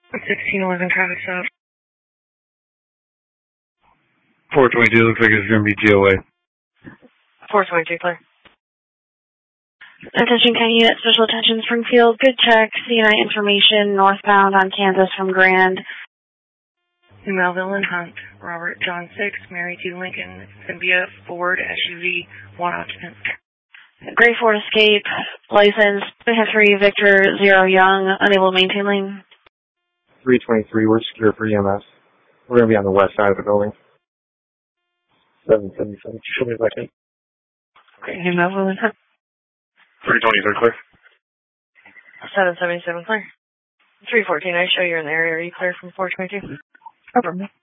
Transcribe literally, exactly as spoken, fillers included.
sixteen eleven traffic stop. four twenty-two looks like it's going to be G O A. four twenty-two, clear. Attention County Unit, Special Attention Springfield. Good check. C N I information northbound on Kansas from Grand. Melville and Hunt. Robert John six, Mary two Lincoln. Cynthia Ford, S U V, one occupant. Gray Ford Escape. License three Victor zero Young. Unable to maintain lane. three twenty-three, we're secure for E M S. We're going to be on the west side of the building. seven seventy-seven, show me back in. Okay, Melville and Hunt. three twenty-three clear. seven seventy-seven, clear. three fourteen, I show you're in the area. Are you clear from four twenty-two? Over me.